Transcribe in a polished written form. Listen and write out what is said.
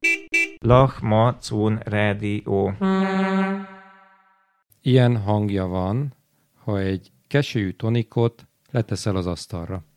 Lach-ma-cun rádió. Ilyen hangja van, ha egy keselyű tonikot leteszel az asztalra.